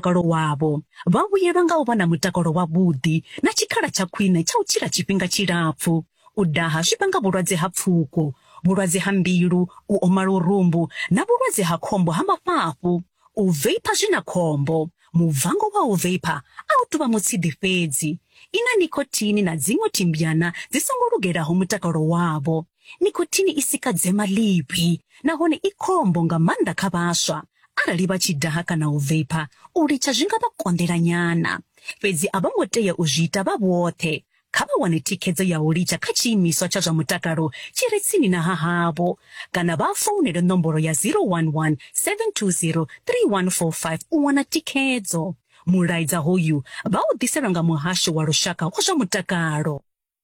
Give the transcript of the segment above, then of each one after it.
mutakalo wavho vha vhuyelwa nga u vha na mutakalo wavhuḓi na tshikhala tsha khwine tsha u tshila tshifhinga tshilapfu. U daha zwi vhanga vhulwadze ha pfuko, vhulwadze ha mbilu, u oma lurumbu na vhulwadze ha khombo ha mafhafhu. U veipa zwi na khombo. Muvango wa u veipa a u tuvha mutsidi fhedzi. Ina nikotini na dziṅwe timbyana dzi songo lugelaho mutakalo wavho. Nikotini i sika dzema ḽipi nahone i khombo nga maanḓa kha vhaswa. Arali vha tshi daha kana u veipa, u litsha zwi nga vha konḓela nyana. Fhedzi a vha ngo tea u zwi ita vha vhoṱhe. Kha vha wane thikhedzo ya u litsha kha tshiimiswa tsha zwa mutakalo tshi re tsini na havho, kana vha founele nomboro ya 011 720 3145 u wana thikhedzo. Mulaedza hoyu vha u ḓiselwa nga muhasho wa lushaka wa zwa mutakalo.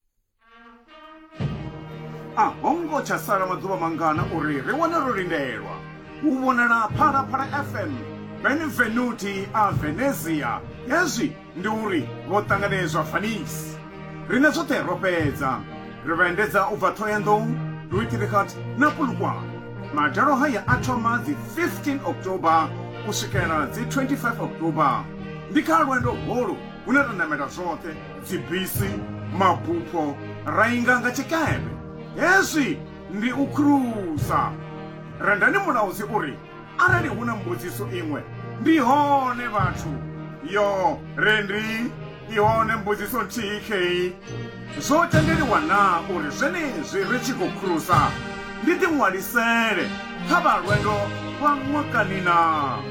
Hongo tsha sala maḓuvha mangana uri ri wane ro lindelwa. U vhonala Phalaphala FM, Benvenuti a Venezia. Hezwi ndi uri vho ṱanganedzwa Fanisi. Rine zwoṱhe ro fhedza. Ri vha endedza u bva Thohoyandou, Louis-Trichardt na Polokwane. Madalo haya a thoma dzi 15 October u swikela dzi 25 October. Ndi kha lwendo holu hune ra namela zwoṱhe, dzibisi, mabufho, ra inga nga tshikepe. Hezwi ndi u cruisa. Randani mulauzi uri arali huna mbudziso iṅwe ndi hone vhathu. Yo rendi ihone mbudziso TK. Zwo tendeliwa na uri zwenezwi ri tshi khou cruisa ndi ḓiṅwalisele kha vha lwendo lwa ṅwakanina.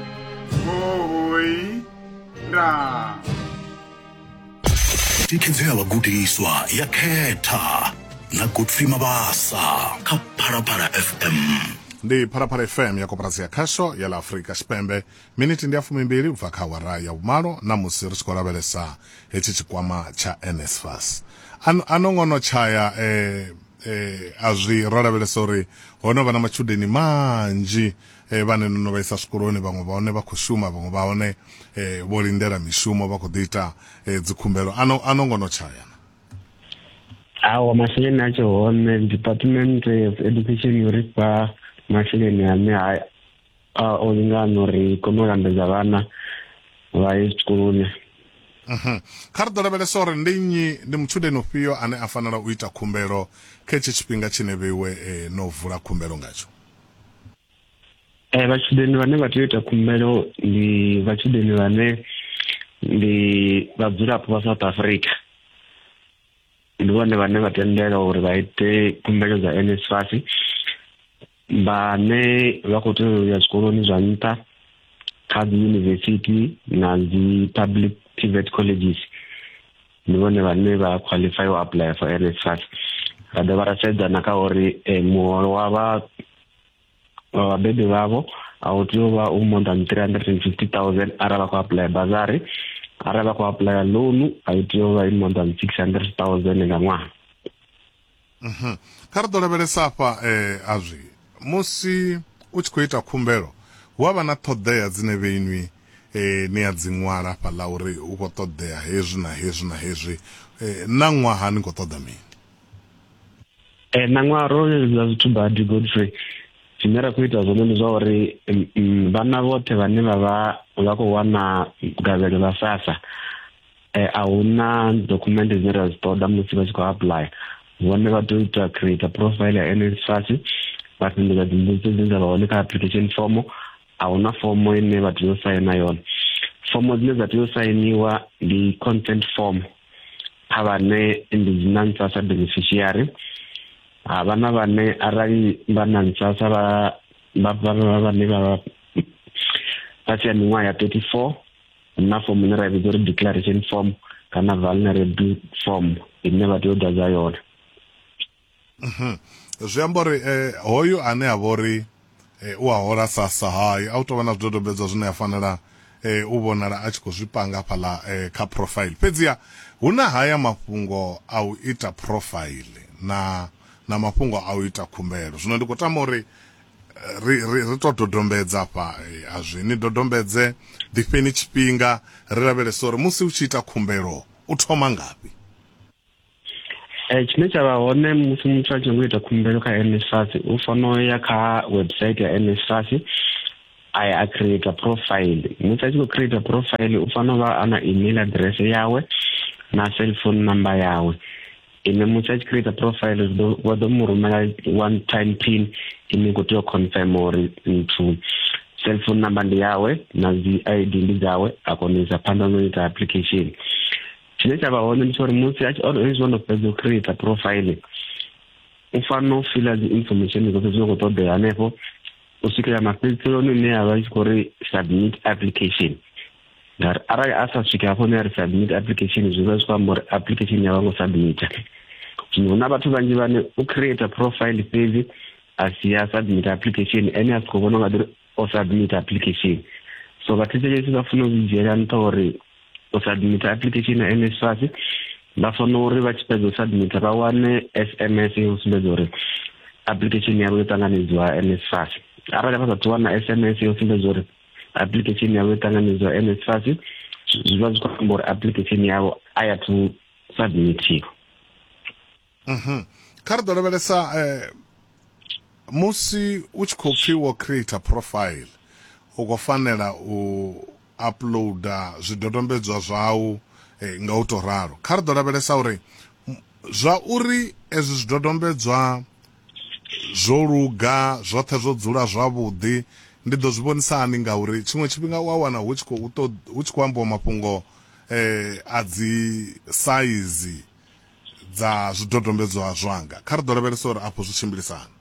Hoi nda thikhedzo ya vhagudiswa ya khetha na Godfrey Mabasa kha Phalaphala FM. Ndi Phalaphala FM ya koporasi ya khasho ya la Afrika Tshipembe. Miniti ndi ya 12 ubva kha awara ya vhumalo na musi ri tshi khou lavhelesa hetshi tshikwama tsha NSFAS. Ano ngono tshaya a zwi ro lavhelesa uri hono vha na matshudeni manzhi vhane no vha isa zwikoloni, vhaṅwe vha hone vha khou shuma, vhaṅwe vha hone vho lindela mishumo vha khou ḓi ita dzikhumbelo. Ano ngono tshaya awa masheleni a tshe hone. Department of Education yo ri fha masheleni ane o lingana uri kone u lambedza vhana vha ye zwikoloni. Kha ri ḓo lavhelesa uri ndi nnyi, ndi mutshudeni ufhio ane a fanela u ita khumbelo kha hetshi tshifhinga tshine vheiwe no vula khumbelo ngatsho? Vhatshudeni vhane vha tea u ita khumbelo ndi vhatshudeni vhane ndi vhadzulapo vha South Africa. Ndi vhone vhane vha tendela uri vha ite khumbelo dza NSFAS. Vhane vha khou tea u ya zwikoloni zwa nṱha kha dzi university na dzi public TVET colleges, ndi vhone vhane vha qualify u apply for NSFAS. Ra dovha ra sedza na kha uri muholo wa vhabebi vhavho a u tea u vha u more than 350,000 arali vha khou apply bazari. Arali vha khou apply loan a i tea u vha more than 600,000 nga ṅwaha. Kha ri ḓo lavhelesa afha azwi musi u tshi khou ita khumbelo hu avha na ṱhoḓea dzine vheinwi ni a dzi ṅwala fhaḽa uri u khou ṱoḓea hezwi na hezwi na hezwi, na ṅwaha ni khou ṱoḓa mini? Na ṅwaha ro leludza zwithu badi Godfrey. Zwine ra khou ita zwone ndi zwa uri vhana vhoṱhe vhane vha khou wana gavhelo ḽa SASSA a huna document dzine ra dzi ṱoḓa musi vha tshi khou apply. Vhone vha tea u ita create profile ya NSFAS, vha fhindula dzimbudziso dzine dza vha hone kha application form. A huna fomo ine vha tea u saina yone. Fomo dzine dza tea u sainiwa ndi consent form kha vhane ndi dzi non-SASSA beneficiary. Vhana vhane arali vha non-SASSA vhane vha siya miṅwaha ya 34 na fomo ine ra vhidza uri declaration form kana vulnerable form ine vha tea u ḓadza yone. Zwi amba uri hoyu ane a vha uri u a hola SASSA hayi a u tou vha na zwidodombedzwa zwine a fanela u vhonala a tshi khou zwi panga fhaḽa kha profile. Fhedziha hu na haya mafhungo a u ita profile na mafhungo a u ita khumbelo. Zwino ndi khou tama uri ri to dodombedza afha azwi ni dodombedze ḓifheni tshifhinga ri lavhelesa uri musi u tshi ita khumbelo u thoma ngafhi? Tshine tsha vha hone musi muthu a tshi khou ita khumbelo kha NSFAS u fanela u ya kha website ya NSFAS a create a profile. Musi a tshi khou create a profile u fanela u vha ana email address yawe na cell phone number yawe. Ine musi a tshi create a profile vha ḓo mu rumela one time pin ine khou tea u confirm uri into cell phone number ndi yawe na dzi ID ndi dzawe a kona u isa phanḓa no ita application. Tshine tsha vha hone ndi uri musi a tshi always want to fhedza u create a profile u fanela u fill the information dzoṱhe dzine khou ṱoḓea hanefho u swikela mafhedziselo ine ya vha i tshi khou ri submit application. Ngauri arali a sa swika hafho ne ri submit application zwi vha zwi khou amba uri application ya vha ngo submita. Zwino hu na vhathu vhanzhi vhane u create a profile fhedzi a si ya submit application ene a si khou vhona nga ḓiri o submit application. So vhathetshelesi vha funa u zwi dzhiela nṱha uri u submit application ya NSFAS vha fanela uri vha tshi fhedza u submit vha wane SMS yo sumbedza uri application yavho yo ṱanganedziwa NSFAS. Arali vha sathu wana SMS yo sumbedza uri application yavho yo ṱanganedziwa NSFAS zwi vha zwi khou amba uri application yavho a ya thu submitiwa. Kha ri ḓo lavhelesa musi u tshi khou pfhi wo create a profile u khou fanela u uploada zwidodombedzwa zwau nga u to ralo. Kha ri ḓo lavhelesa uri zwa uri ezwi zwidodombedzwa zwo luga zwoṱhe zwo dzula zwavhuḓi ndi ḓo zwi vhonisa hani ngauri tshiṅwe tshifhinga u a wana hu tshi khou ambiwa mafhungo a dzi saizi dza zwidodombedzwa zwanga. Kha ri ḓo lavhelesa uri afho zwi tshimbilisa hani.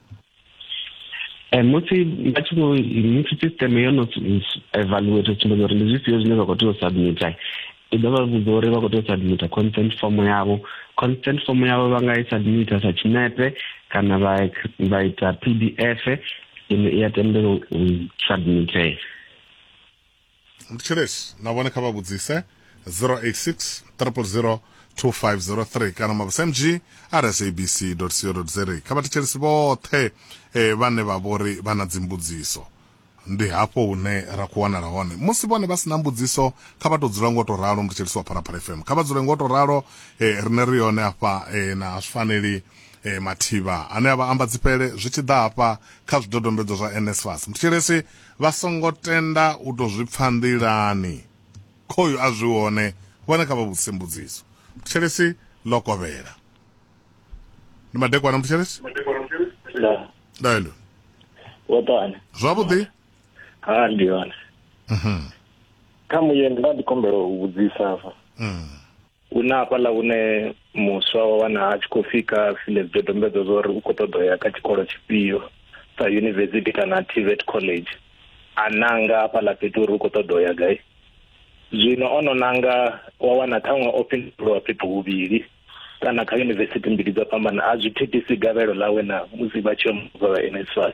Musi system yo no evaluate tsumbedzo uri ndi zwifhio zwine vha khou tea u submita i ḓo vha vhudza uri vha khou tea u submita consent form yavho. Consent form yavho vha nga i submita sa tshinepe kana vha ita PDF ine i ya tendela u submitea. Mthetshelesi na vhone kha vha vhudzise 086 000 2503 kana mabsmg rsabc.co.za. Kha vhathetshelesi vhoṱhe vhane vha vhori vha na dzimbudziso ndi hafho hune ra khou wanala hone. Musi vhone vha sina mbudziso kha vha to dzula ngo to ralo mthetshelesi wa Phalaphala FM. Kha vha dzule ngo to ralo rine ri yone hafha na zwifaneli mathivha ane a vha amba dzipele zwi tshi ḓa hafha kha zwidodombedzo zwa NSFAS. Mthetshelesi vha songo tenda u to zwi pfa nḓilani khoyu a zwi wone vhone kha vha vhudzise mbudziso. Mthetshelesi lokovhela ndi madekwana mthetshelesi ndaelo wotani zwavhuḓi ndi yone kha muyendi ndi kombela u vhudzisa afa una hafhaḽa hune muswa wa wana a tshi khou fika file zwidodombedzo zwa uri u khou ṱoḓa ya kha tshikolo tshifhio sa university kana TVET college a nanga hafhaḽa fhethu uri u khou ṱoḓa ya gai. Zwino ono nanga wa wana ṱhaṅwe o fhindulwa fhethu huvhili kana kha university mbili dzo fhambana a zwi thithisi gavhelo ḽawe na musi vha tshi yo muvha NSFAS.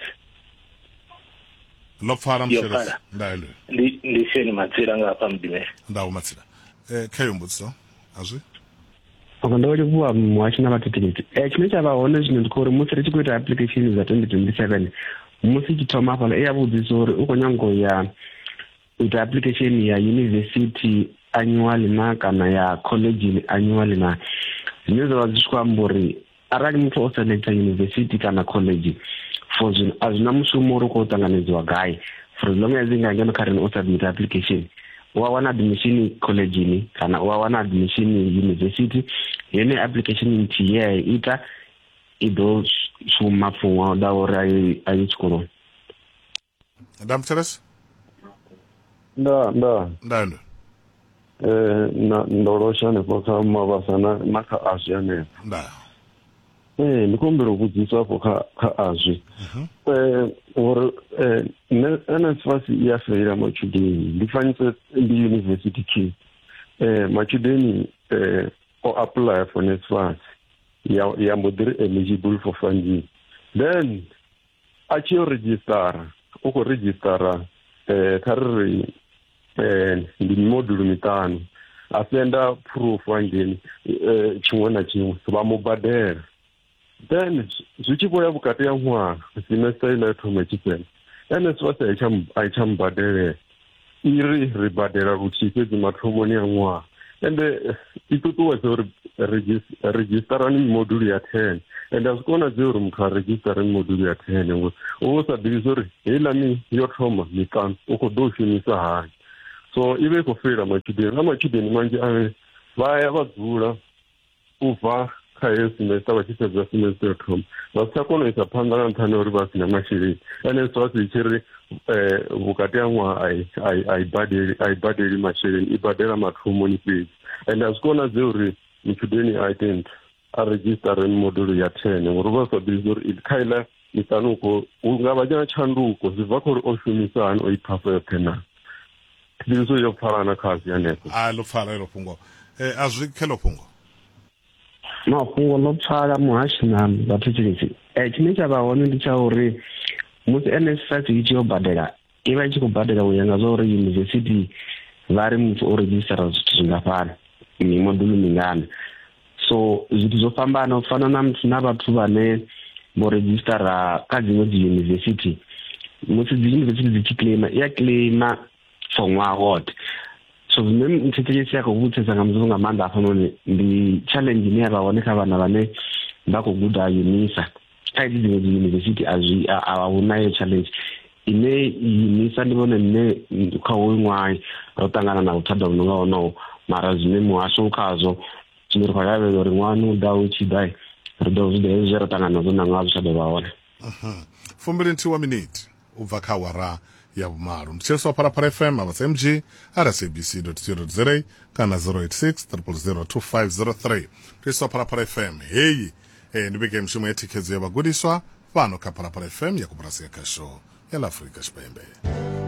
Lo pfala mthetshelesi ndaelo ndi sheni Matsila nga hafha Mdimela. Ndawo Matsila khayo mbudziso azwi ndo livhuwa muhashi na vhathetshelesi. Tshine tsha vha hone zwino ndi khou uri musi ri tshi khou ita application dza 2027 musi tshi thoma hafhaḽa i ya vhudzisa uri u khou nyango ya ita application ya university annual na kana ya college annual na. Zwine zwa zwi khou amba uri arali muthu o selecta university kana college for zwino a zwina mushumo uri u khou ṱanganedziwa gai for as long as i nga ngeno kha rini o submit application wa wana admission college kana wa wana admission university yene application nthihi ye ita i ḓo shuma fhungo da uri a yi tshikoloni. Mthetshelesi nda ndo losha hanefho kha mavhasa na kha azwi hanefho ndi kombela u vhudzisa afho kha azwi uri NSFAS i ya feila matshudeni ndi fanyise ndi university key matshudeni o apply for NSFAS ya mbo ḓi ri eligible for funding then a tshi yo registara u khou registara kha ri ndi modulu miṱanu a senda proof hangeni tshiṅwe na tshiṅwe vha mu badela then zwi tshi vho ya vhukati ya ṅwaha semester ile ya thoma tshifhela NSFAS a i tsha mubadelela iri ri badela luthihi fhedzi mathomoni ya ṅwaha ende itutuwedza uri registarani moduli ya 10 ende a zwi konadzei uri muthu a registarani moduli ya 10 ngori u vha sa ḓivhisa uri heiḽani yo thoma miṱanu u khou ḓo u shumisa hani. So i vha i khou feila matshudeni na matshudeni manzhi ane vha ya vha dzula u bva kha heyo semester vha tshi fhedza semester yo thoma vha si tsha kona u isa phanḓa nga nṱhani uri vha si na masheleni ene swasi tshi ri vhukati ha ṅwaha a i badeli masheleni i badela mathomoni fhedzi ende a zwi konadzei uri mutshudeni a ite nthu a registarani modulu ya 10 ngori vha sa ḓivhi uri kha iḽa miṱanuko hu nga vha na tshanduko zwi bva kha uri o shumisa hani o i phasa yoṱhe na dziso yo pfhalana kha zwi hanefho a lo pfhala elo fhungo a zwi khelo fhungo mafhungo ḽo pfala muhashi na vhathetshelesi tshine tsha vha hone ndi tsha uri musi NSFAS i tshi yo badela i vha i tshi khou badela u ya nga zwa uri yunivesithi vha ri muthu o registara zwithu zwingafhani mimodulo mingana. So zwithu zwo fhambana u fana na vhathu vhane vho registara kha dziṅwe dzi yunivesithi musi dzi yunivesithi dzi tshi claima i ya claima for ṅwaha woṱhe. So zwine mthetshelesi a khou vhudzisa nga muzungu nga maanḓa hafhanoni ndi challenge ine ya vha hone kha vhana vhane vha khou guda UNISA kha idzi dziṅwe dzi yunivesithi a hu nayo challenge ine UNISA ndi vhone nne kha hoyu ṅwaha ro ṱangana na vhuthada vhu no nga honoho mara zwine muhasho khazwo zwine ri khou lavhelela uri ṅwahani u ḓaho u tshi ḓa ri ḓo zwi ḓe zwe ro ṱangana nazwo na ṅwaha zwi tsha ḓo vha hone. 23 minute u bva kha awara ya vhumalo ndi tshiliswa Phalaphala FM avhasa mg rsabc.co.za kana 086 000 2503 tshiliswa Phalaphala FM heyi ndi vhege mushumo ya thikhedzo ya vhagudiswa fhano kha Phalaphala FM ya ku Brazil kha show ya la Afrika Tshipembe.